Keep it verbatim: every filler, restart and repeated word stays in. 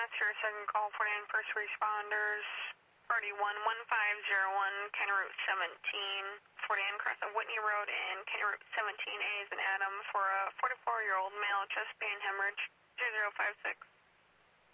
your second call, forty-nine first responders, party one one five zero one, County Route seventeen, forty-nine across the Whitney Road and County Route seventeen A is an Adam for a forty-four-year-old male chest pain hemorrhage, zero zero five six.